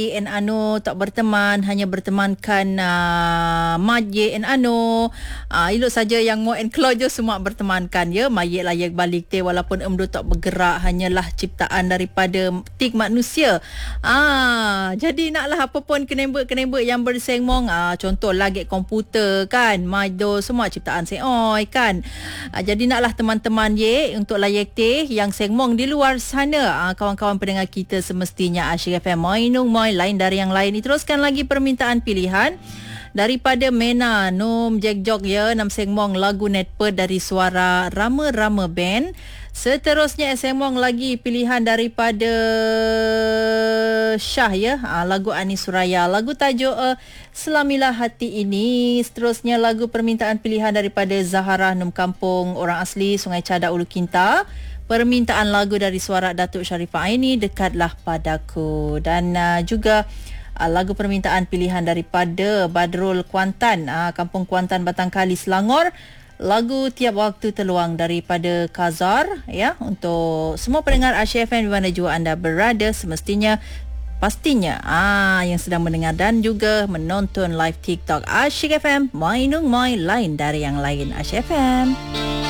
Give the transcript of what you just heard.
and Ano tak berteman, hanya bertemankan Maye and Ano. Elok saja yang Mo and Claude semua bertemankan ya. Maye layak balik te walaupun emdo tak bergerak, hanyalah ciptaan daripada tik manusia. Jadi naklah apa pun kenembek yang bersengmong, contoh lagi komputer kan, Maido semua ciptaan seoi kan. Jadi naklah teman-teman ye untuk layak te yang sengmong di luar sana, kawan-kawan pendengar kita semestinya Asyik FM Mainung lain dari yang lain. Diteruskan lagi permintaan pilihan daripada Mena Nom Jack Jog ya, nam sengmong lagu Netpert dari suara Rama-Rama Band. Seterusnya sengmong lagi pilihan daripada Syah ya, lagu Ani Suraya, lagu tajuk Selamilah Hati Ini. Seterusnya lagu permintaan pilihan daripada Zahara Nom Kampung, orang asli Sungai Cadak Ulu Kinta. Permintaan lagu dari suara Datuk Sharifah Aini, Dekatlah Padaku. Dan juga lagu permintaan pilihan daripada Badrul Kuantan, Kampung Kuantan Batangkali Selangor, lagu Tiap Waktu Terluang daripada Kazar ya, untuk semua pendengar Asyik FM di mana jua anda berada, semestinya pastinya yang sedang mendengar dan juga menonton live TikTok Asyik FM Mainung Mai lain dari yang lain. Asyik FM.